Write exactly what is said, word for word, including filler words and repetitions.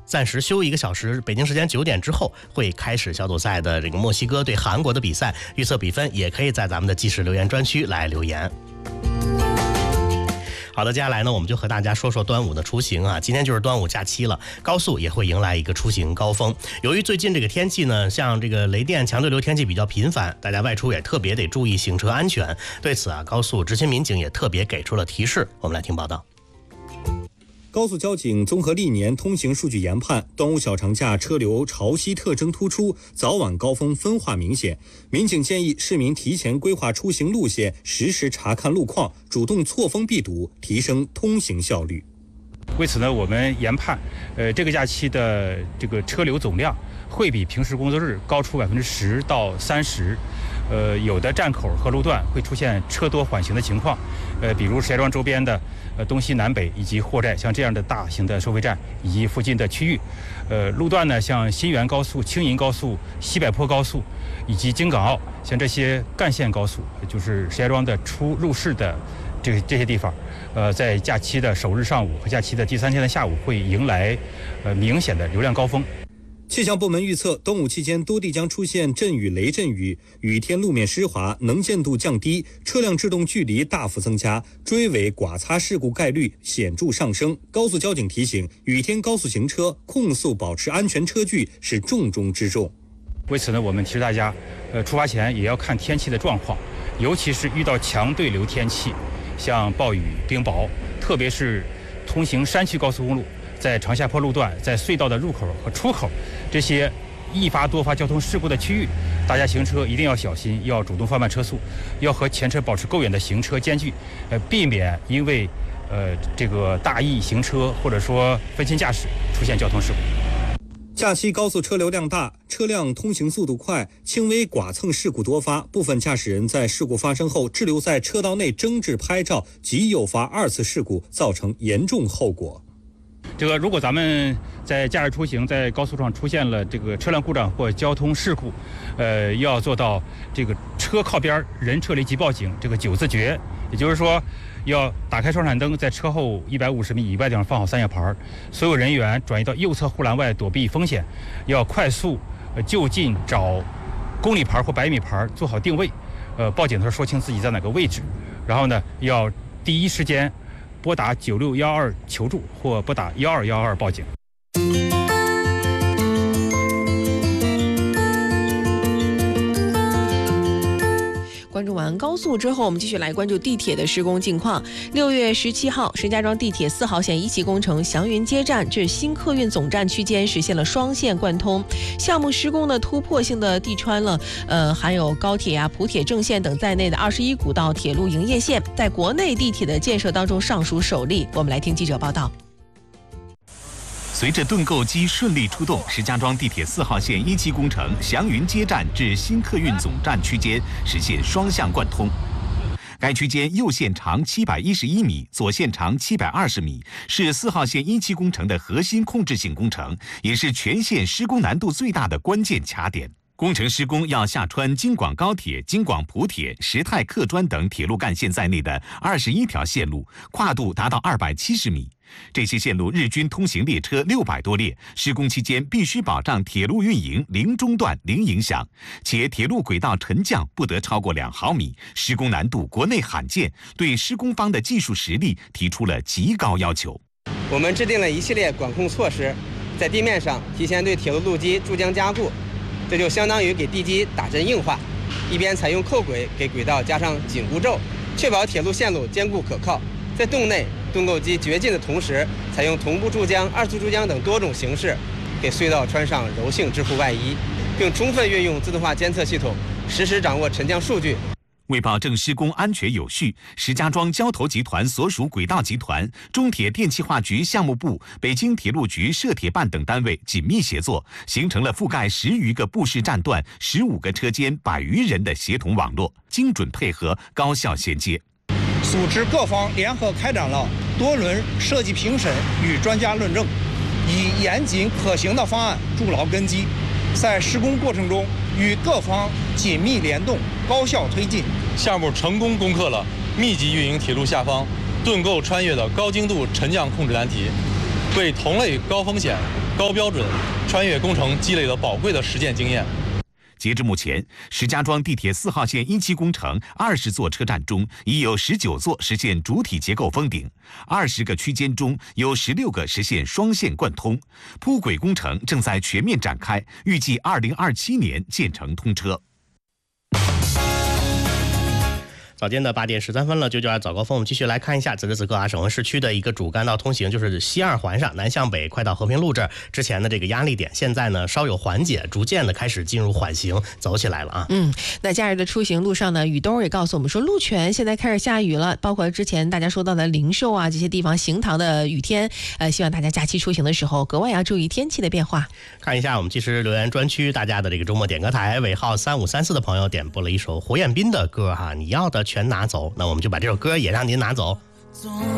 暂时休一个小时，北京时间九点之后会开始小组赛的这个墨西哥对韩国的比赛，预测比分也可以在咱们的即时留言专区来留言。好的，接下来呢，我们就和大家说说端午的出行啊。今天就是端午假期了，高速也会迎来一个出行高峰。由于最近这个天气呢，像这个雷电、强对流天气比较频繁，大家外出也特别得注意行车安全。对此啊，高速执勤民警也特别给出了提示。我们来听报道。 高速交警综合历年通行数据研判，端午小长假车流潮汐特征突出，早晚高峰分化明显。民警建议市民提前规划出行路线，实时查看路况，主动错峰避堵，提升通行效率。 为此呢，我们研判，呃，这个假期的这个车流总量会比平时工作日高出百分之十到三十。呃，有的站口和路段会出现车多缓行的情况，呃，比如石家庄周边的呃东西南北以及货寨像这样的大型的收费站以及附近的区域，呃，路段呢像新源高速、青银高速、西柏坡高速以及京港澳，像这些干线高速，就是石家庄的出入市的这个这些地方，呃，在假期的首日上午和假期的第三天的下午会迎来呃明显的流量高峰。 气象部门预测，端午期间多地将出现阵雨、雷阵雨，雨天路面湿滑，能见度降低，车辆制动距离大幅增加，追尾剐擦事故概率显著上升。高速交警提醒，雨天高速行车，控速保持安全车距是重中之重。 为此呢，我们提示大家，呃，出发前也要看天气的状况，尤其是遇到强对流天气，像暴雨、冰雹，特别是通行山区高速公路，在长下坡路段、在隧道的入口和出口这些易发多发交通事故的区域，大家行车一定要小心，要主动放慢车速，要和前车保持够远的行车间距，呃，避免因为呃这个大意行车或者说分心驾驶出现交通事故。 假期高速车流量大，车辆通行速度快，轻微剐蹭事故多发，部分驾驶人在事故发生后滞留在车道内争执拍照，即诱发二次事故，造成严重后果。 这个如果咱们在假日出行，在高速上出现了这个车辆故障或交通事故，呃，要做到这个车靠边人撤离即报警，这个九字诀，也就是说，要打开双闪灯，在车后一百五十米以外地方放好三角牌，所有人员转移到右侧护栏外躲避风险，要快速呃就近找公里牌或百米牌做好定位，呃，报警的时候说清自己在哪个位置，然后呢，要第一时间拨打九六一二求助或拨打一二一二报警。 关注完高速之后，我们继续来关注地铁的施工近况。六月十七号，石家庄地铁四号线一期工程祥云街站至新客运总站区间实现了双线贯通。项目施工呢，突破性的地穿了呃含有高铁呀、普铁正线等在内的二十一股道铁路营业线，在国内地铁的建设当中尚属首例。我们来听记者报道。 随着盾构机顺利出动，石家庄地铁四号线一期工程祥云街站至新客运总站区间实现双向贯通。该区间右线长七百一十一米，左线长七百二十米，是四号线一期工程的核心控制性工程，也是全线施工难度最大的关键卡点。工程施工要下穿京广高铁、京广普铁、时泰客专等铁路干线在内的二十一条线路，跨度达到二百七十米。这些线路日均通行列车六百多列，施工期间必须保障铁路运营零中断、零影响，且铁路轨道沉降不得超过两毫米，施工难度国内罕见，对施工方的技术实力提出了极高要求。 我们制定了一系列管控措施，在地面上提前对铁路路基注浆加固，这就相当于给地基打针硬化，一边采用扣轨给轨道加上紧箍咒，确保铁路线路坚固可靠。在洞内盾构机掘进的同时，采用同步注浆、二次注浆等多种形式，给隧道穿上柔性支护外衣，并充分运用自动化监测系统，实时掌握沉降数据。 为保证施工安全有序，石家庄交投集团所属轨道集团、中铁电气化局项目部、北京铁路局涉铁办等单位紧密协作，形成了覆盖十余个布式站段、十五个车间、百余人的协同网络，精准配合，高效衔接。 组织各方联合开展了多轮设计评审与专家论证，以严谨可行的方案筑牢根基，在施工过程中与各方紧密联动，高效推进。 项目成功攻克了密集运营铁路下方盾构穿越的高精度沉降控制难题，为同类高风险、 高标准穿越工程积累了宝贵的实践经验。 截至目前，石家庄地铁四号线一期工程二十座车站中，已有十九座实现主体结构封顶，二十个区间中有十六个实现双线贯通，铺轨工程正在全面展开，预计二零二七年建成通车。 早间的八点十三分了，九九二早高峰，我们继续来看一下此时此刻啊，省会市区的一个主干道通行，就是西二环上南向北快到和平路这儿之前的这个压力点，现在呢稍有缓解，逐渐的开始进入缓行，走起来了啊。 嗯，那假日的出行路上呢，雨兜也告诉我们说，路权现在开始下雨了，包括之前大家说到的零售啊这些地方行堂的雨天，呃，希望大家假期出行的时候格外要注意天气的变化。 看一下我们即时留言专区，大家的这个周末点歌台尾号三五三四的朋友点播了一首胡彦斌的歌哈，你要的全拿走，那我们就把这首歌也让您拿走。